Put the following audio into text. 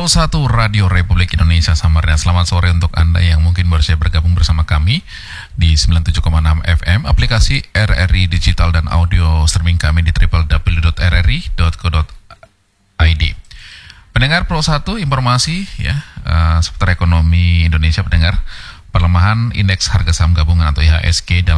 Pro 1 Radio Republik Indonesia Samarinda. Selamat sore untuk Anda yang mungkin baru saja bergabung bersama kami di 97,6 FM, aplikasi RRI Digital dan audio streaming kami di www.rri.co.id. Pendengar Pro 1, informasi ya seputar ekonomi Indonesia. Pendengar, pelemahan indeks harga saham gabungan atau IHSG dalam